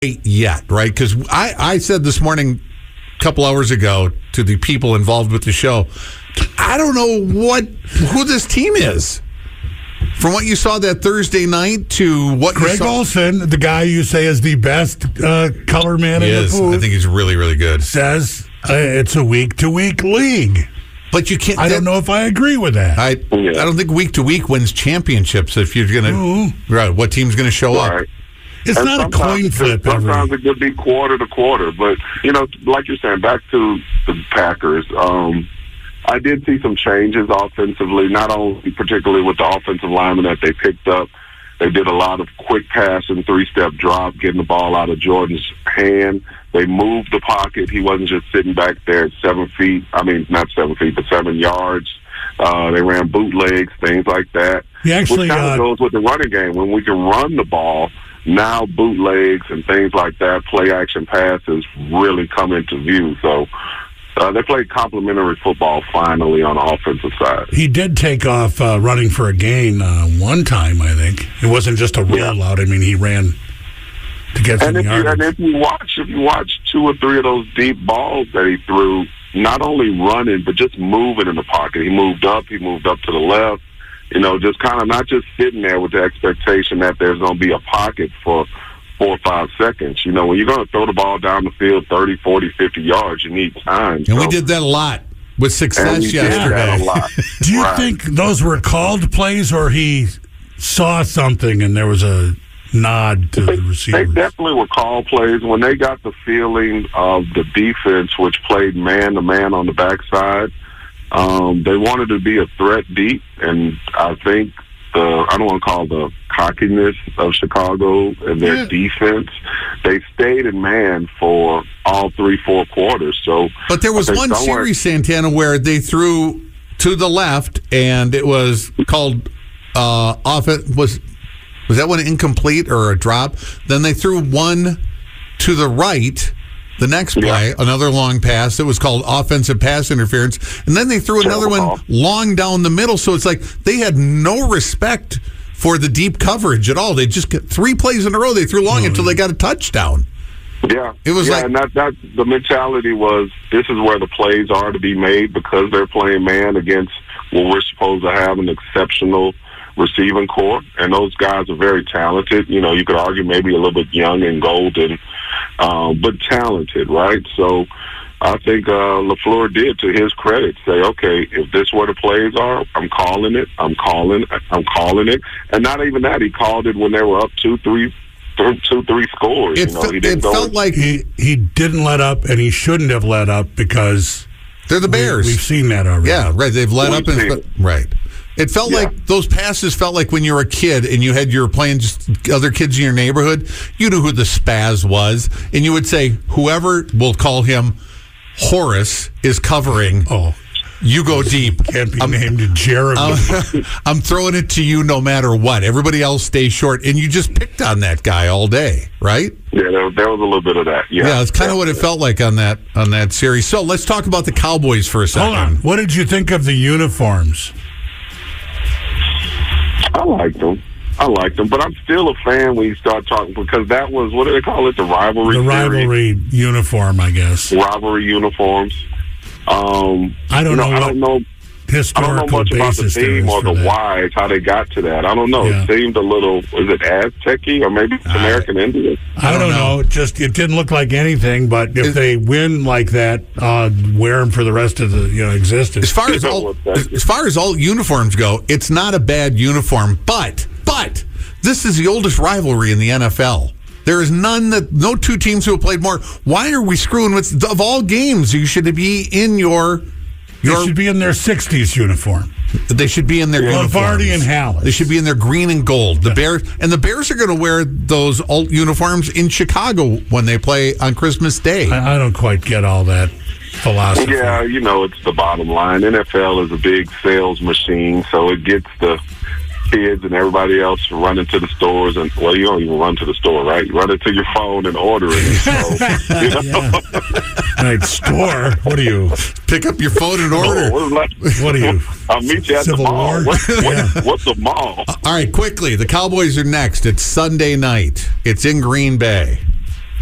yet, right? Because I said this morning, a couple hours ago, to the people involved with the show, I don't know who this team is. From what you saw that Thursday night to what Greg you saw... Olson, the guy you say is the best color man in the booth, I think he's really, really good. says it's a week-to-week league. But you can't... I don't know if I agree with that. I don't think week-to-week wins championships if you're going to... Right, what team's going to show up? It's and not a coin flip. Sometimes it could be quarter to quarter. But, like you're saying, back to the Packers, I did see some changes offensively, not only particularly with the offensive linemen that they picked up. They did a lot of quick passing, three-step drop, getting the ball out of Jordan's hand. They moved the pocket. He wasn't just sitting back there at 7 feet. I mean, not 7 feet, but 7 yards. They ran bootlegs, things like that. He actually which kind of goes with the running game. When we can run the ball, now bootlegs and things like that, play-action passes really come into view. So they played complementary football finally on the offensive side. He did take off running for a gain one time, I think. It wasn't just a rollout. I mean, he ran to get some yards. And if you watch 2 or 3 of those deep balls that he threw, not only running, but just moving in the pocket. He moved up to the left. Just kind of not just sitting there with the expectation that there's going to be a pocket for 4 or 5 seconds. When you're going to throw the ball down the field 30, 40, 50 yards, you need time. And we did that a lot with success yesterday. Do you think those were called plays or he saw something and there was a nod to the receivers? They definitely were called plays. When they got the feeling of the defense, which played man-to-man on the backside, they wanted to be a threat deep, and I think I don't want to call the cockiness of Chicago and their defense. They stayed in man for all 3-4 quarters. But there was one series, Santana, where they threw to the left, and it was called offense. Was that one incomplete or a drop? Then they threw one to the right. The next play, another long pass that was called offensive pass interference. And then they threw another one long down the middle. So it's like they had no respect for the deep coverage at all. They just get 3 plays in a row. They threw long until they got a touchdown. Yeah. It was and that the mentality was this is where the plays are to be made because they're playing man against what we're supposed to have an exceptional receiving core. And those guys are very talented. You could argue maybe a little bit young and golden, but talented, right? So I think LaFleur did, to his credit, say, okay, if this is where the plays are, I'm calling it. And not even that, he called it when they were up 2-3 scores. It felt like he didn't let up, and he shouldn't have let up because they're the Bears. We've seen that already. Yeah, right. They've let up. Right. It felt like those passes felt like when you were a kid and you were playing just other kids in your neighborhood, you knew who the spaz was, and you would say, whoever, we'll call him Horace, is covering. Oh. You go deep. Can't be named Jeremy. I'm throwing it to you no matter what. Everybody else stays short. And you just picked on that guy all day, right? Yeah, there was a little bit of that. Yeah, it's kind of what it felt like on that series. So let's talk about the Cowboys for a second. Hold on. What did you think of the uniforms? I liked them, but I'm still a fan when you start talking because that was, what do they call it, the rivalry series? Rivalry uniform, I guess. Rivalry uniforms. I don't know historical much about the theme or the why, how they got to that. I don't know. Yeah. It seemed a little, is it Aztec-y or maybe it's American Indian? I don't know. It didn't look like anything, but if they win like that, wear them for the rest of the existence. As far as all uniforms go, it's not a bad uniform, but this is the oldest rivalry in the NFL. There is no 2 teams who have played more. Why are we screwing with, of all games, you should be in They should be in their 60s uniform. They should be in their uniforms. Lombardi and Hallis. They should be in their green and gold. The Bears are going to wear those old uniforms in Chicago when they play on Christmas Day. I don't quite get all that philosophy. Yeah, it's the bottom line. NFL is a big sales machine, so it gets the kids and everybody else running to the stores, and you don't even run to the store, right? You run into your phone and order it. Right, store? What do you pick up your phone and order? What do you? I'll meet you at the mall. What's a mall? All right, quickly. The Cowboys are next. It's Sunday night. It's in Green Bay.